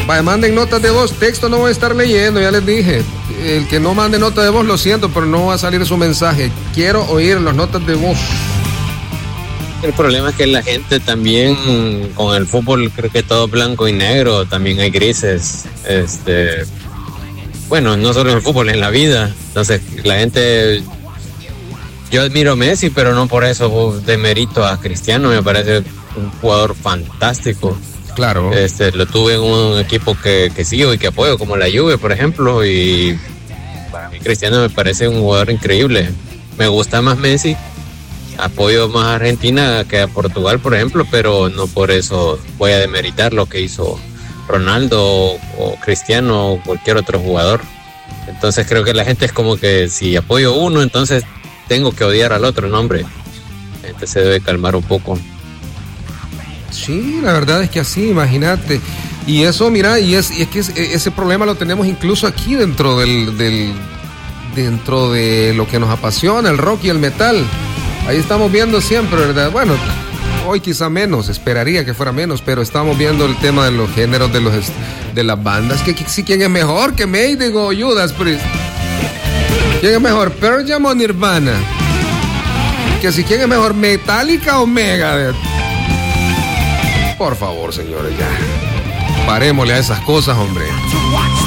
Vaya, manden notas de voz, texto no voy a estar leyendo, ya les dije. El que no mande nota de voz, lo siento, pero no va a salir su mensaje. Quiero oír las notas de voz. El problema es que la gente también, con el fútbol, creo que todo blanco y negro, también hay grises. Bueno, no solo en el fútbol, en la vida. Entonces, la gente... Yo admiro a Messi, pero no por eso demerito a Cristiano. Me parece un jugador fantástico. Claro. Lo tuve en un equipo que sigo y que apoyo, como la Juve, por ejemplo, y para mí Cristiano me parece un jugador increíble. Me gusta más Messi, apoyo más a Argentina que a Portugal, por ejemplo, pero no por eso voy a demeritar lo que hizo Ronaldo o Cristiano o cualquier otro jugador. Entonces creo que la gente es como que si apoyo uno, entonces tengo que odiar al otro, no, hombre. La gente se debe calmar un poco. Sí, la verdad es que así, imagínate. Y eso, mira, y es que ese problema lo tenemos incluso aquí dentro dentro de lo que nos apasiona, el rock y el metal. Ahí estamos viendo siempre, ¿verdad? Bueno, hoy quizá menos, esperaría que fuera menos, pero estamos viendo el tema de los géneros de las bandas. ¿Quién es mejor que Maiden o Judas Priest? ¿Quién es mejor, Pearl Jam o Nirvana? ¿Quién es mejor, Metallica o Megadeth? Por favor, señores, ya. Parémosle a esas cosas, hombre.